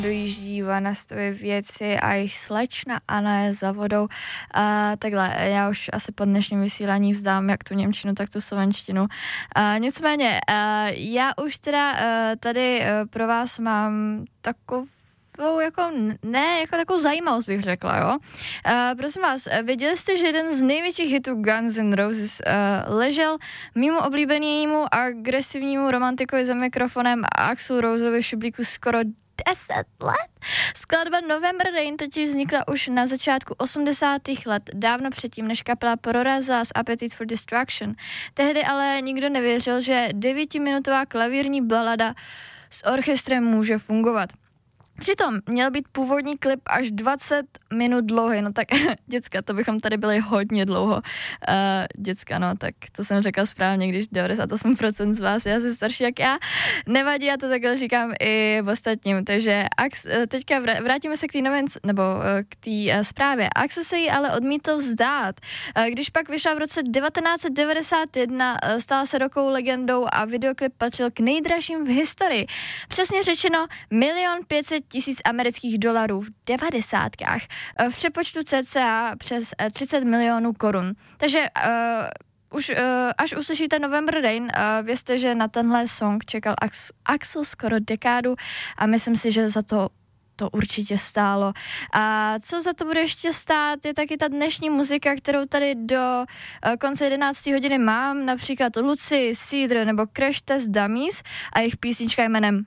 dojíždí Vanastovy věci a jejich slečna Anna je za vodou. Takhle, já už asi po dnešním vysílání vzdám jak tu němčinu, tak tu slovenštinu. Nicméně, já už teda tady pro vás mám takovou takovou zajímavost bych řekla, jo. Prosím vás, věděli jste, že jeden z největších hitů Guns N' Roses ležel mimo oblíbenému agresivnímu romantikovi za mikrofonem Axl Roseovi v šuplíku skoro 10 let? Skladba November Rain totiž vznikla už na začátku 80. let, dávno předtím, než kapela prorazila z Appetite for Destruction. Tehdy ale nikdo nevěřil, že 9minutová klavírní balada s orchestrem může fungovat. Přitom měl být původní klip až 20 minut dlouhý, no tak děcka, to bychom tady byli hodně dlouho. Děcka, no tak to jsem řekla správně, když 98% z vás je asi starší jak já. Nevadí, já to takhle říkám i ostatním, takže teďka vrátíme se k té novince, nebo k té zprávě. Axl se jí ale odmítl vzdát. Když pak vyšla v roce 1991, stala se rokovou legendou a videoklip patřil k nejdražším v historii. Přesně řečeno 1 500 000 amerických dolarů v 90kách. V přepočtu cca přes 30 milionů korun. Takže až uslyšíte November Rain, vězte, že na tenhle song čekal Axl skoro dekádu a myslím si, že za to určitě stálo. A co za to bude ještě stát, je taky ta dnešní muzika, kterou tady do konce 11. hodiny mám, například Lucy, Cedar nebo Crash Test Dummies a jejich písnička jménem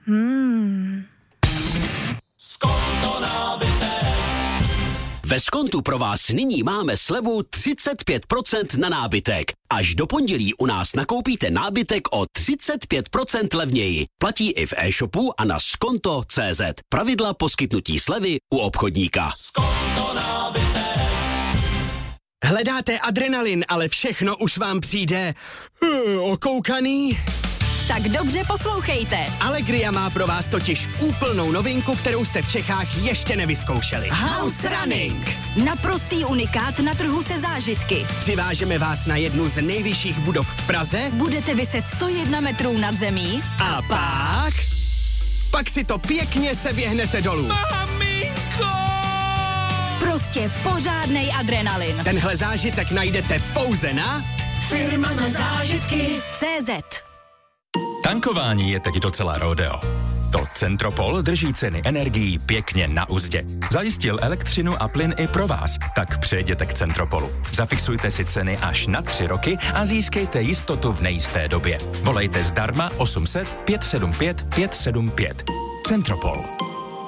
Ve Skontu pro vás nyní máme slevu 35% na nábytek. Až do pondělí u nás nakoupíte nábytek o 35% levněji. Platí i v e-shopu a na skonto.cz. Pravidla poskytnutí slevy u obchodníka. Skonto nábytek. Hledáte adrenalin, ale všechno už vám přijde okoukaný? Tak dobře poslouchejte. Allegria má pro vás totiž úplnou novinku, kterou jste v Čechách ještě nevyzkoušeli. House Running. Naprostý unikát na trhu se zážitky. Přivážeme vás na jednu z nejvyšších budov v Praze. Budete viset 101 metrů nad zemí. A pak si to pěkně seběhnete dolů. Maminko! Prostě pořádnej adrenalin. Tenhle zážitek najdete pouze na Firma na zážitky CZ. Tankování je teď docela rodeo. To Centropol drží ceny energií pěkně na uzdě. Zajistil elektřinu a plyn i pro vás, tak přejděte k Centropolu. Zafixujte si ceny až na 3 roky a získejte jistotu v nejisté době. Volejte zdarma 800 575 575. Centropol.